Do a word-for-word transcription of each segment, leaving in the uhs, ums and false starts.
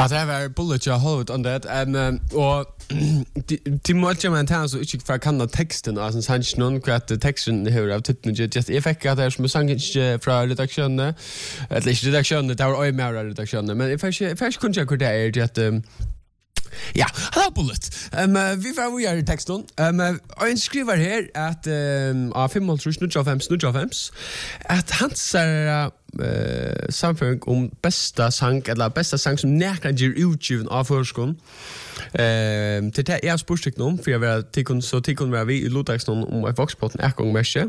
Ja, det var bullet jag hållit on that and um, och de måste man ta så inte för kan texten alltså sanns någon att texten hur av titeln just jag fick att det som sang inte från redaktionen eller inte redaktionen det var mer redaktionen men jag fick fick kunde jag kunde är det ja, hello bullet. Um, uh, vi var vi är i texten. Um, uh, en skriver här att um, av fem noll fem fem att hans uh, samfund om bästa sang eller bästa sang som näknar ger utgiven av förskon. Ehm till det är spårstigt om för jag vill tikon så tikon var vi i Lodagstone om ett voxpotten en gång mesche.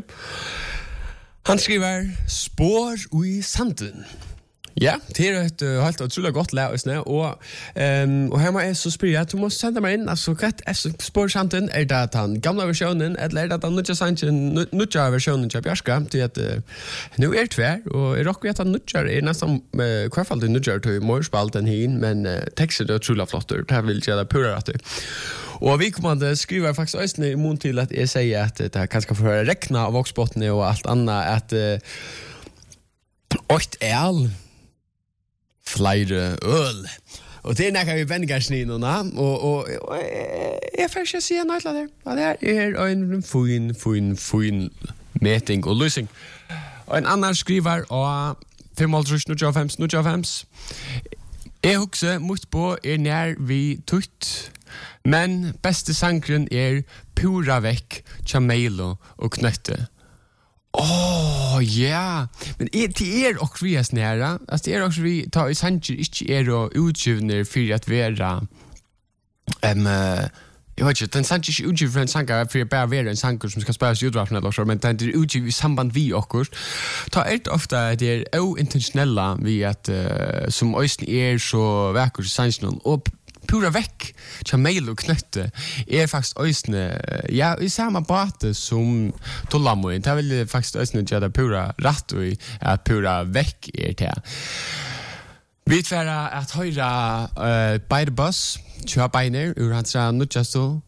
Han skriver spår i sanden. Ja, det är ett uh, helt otroligt gott läsne och ehm och hemma är så spyr att du måste sända mig in alltså rätt efter spårsanten är det den gamla versionen eller är det den nya sanchen nya versionen av Bjärska till att uh, nu är det tvär och är rock vet att nya är nästan uh, kvarfall det nya till morspalt den hin men uh, texten är otroligt flott det vill jag det pura att och vi kommer att skriva faktiskt östne i mån till att jag säger att det här kanske får räkna av voxbotten och allt annat att uh, ocht är flera öl. Och det näkar vi vängarsninnorna och och jag får inte säga något där. Vad det är en fin fin fin meeting och lösning. Och en annan skriver och fem noll fem fem Jag husker mot på er när vi tutt. Men bästa sangren är Pura veck, Chamelo och Knötte. Åh, oh, ja. Men är, det är också vi är snära. Alltså det är också vi tar i sanger inte är och utgivner för att vara um, uh, jag vet inte, den sanger inte utgiver för en sanger för att bara vara en sanger som ska spelas i utdragen eller så, men den är utgiver i samband vi också. Ta helt ofta det är ointentionella vi att uh, som östen är så verkar i sangen och Pura veck, Chamelo och Knötte är faktiskt ösne, ja, i samma bate som Tollamoin. Det vill faktiskt ösne göra pura rätt och att pura veck är det. Vi tvära att höra uh, by the bus, tja beiner ur hans nutjasto